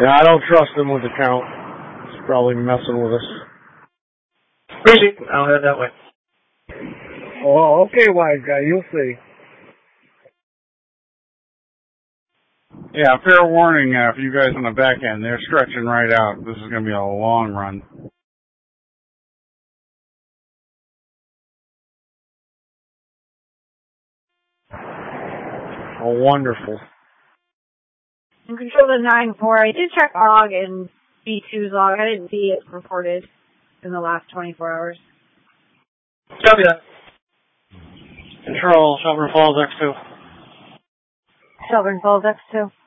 Yeah, I don't trust him with the count. He's probably messing with us. Appreciate it. I'll head that way. Oh, okay, wise guy. You'll see. Yeah, fair warning for you guys on the back end. They're stretching right out. This is going to be a long run. Oh, wonderful. In control of 9-4, I did check log and B2's log. I didn't see it reported in the last 24 hours. Copy that. Control, Shelburne Falls X2. Shelburne Falls X2.